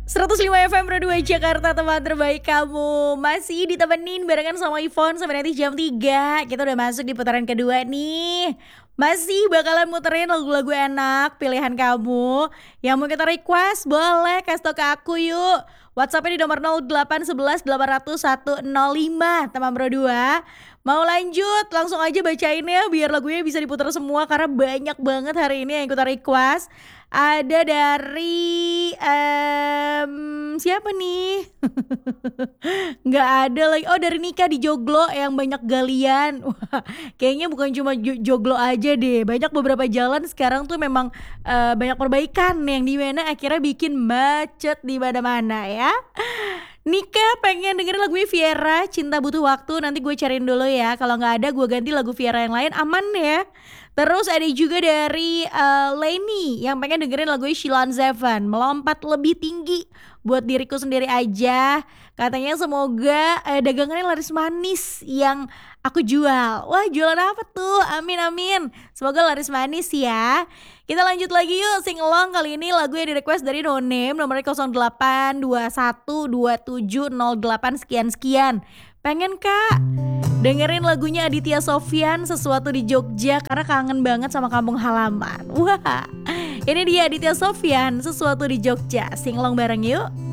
105 FM Pro 2 Jakarta, teman terbaik kamu. Masih ditemenin barengan sama Ivon sampai nanti jam 3. Kita udah masuk di putaran kedua nih. Masih bakalan muterin lagu-lagu enak pilihan kamu. Yang mau kita request boleh kasih tau ke aku yuk. WhatsAppnya di nomor 0811 800 105, teman Pro 2. Mau lanjut langsung aja bacain ya biar lagunya bisa diputar semua karena banyak banget hari ini yang ikut request. Ada dari siapa nih? Nggak ada lagi. Oh, dari Nika di Joglo yang banyak galian. Wah, kayaknya bukan cuma Joglo aja deh. Banyak beberapa jalan sekarang tuh memang banyak perbaikan yang dimana akhirnya bikin macet di mana-mana ya. Nika pengen dengerin lagu Viera, Cinta Butuh Waktu. Nanti gue cariin dulu ya. Kalau nggak ada gue ganti lagu Viera yang lain, aman ya. Terus ada juga dari Leni yang pengen dengerin lagu Sheila Seven, Melompat Lebih Tinggi. Buat diriku sendiri aja. Katanya semoga dagangannya laris manis yang aku jual. Wah, jualan apa tuh? Amin amin. Semoga laris manis ya. Kita lanjut lagi yuk, sing along. Kali ini lagu yang di request dari No Name, nomornya 08212708 sekian-sekian. Pengen kak dengerin lagunya Aditya Sofyan, Sesuatu di Jogja, karena kangen banget sama kampung halaman. Wah, ini dia Aditya Sofyan, Sesuatu di Jogja. Sing along bareng yuk.